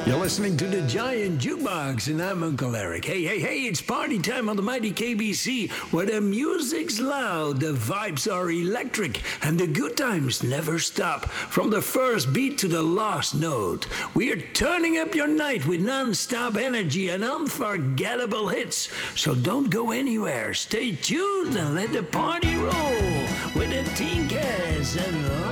You're listening to the Giant Jukebox, and I'm Uncle Eric. Hey, hey, hey, it's party time on the mighty KBC, where the music's loud, the vibes are electric, and the good times never stop. From the first beat to the last note, we're turning up your night with non-stop energy and unforgettable hits. So don't go anywhere. Stay tuned and let the party roll with the Teen Cats and